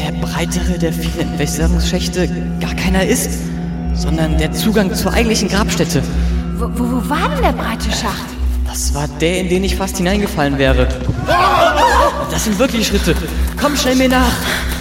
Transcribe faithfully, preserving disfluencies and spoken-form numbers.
der breitere der vielen Entwässerungsschächte gar keiner ist, sondern der Zugang zur eigentlichen Grabstätte. Wo, wo, wo war denn der breite Schacht? Das war der, in den ich fast hineingefallen wäre. Das sind wirklich Schritte. Komm schnell mir nach.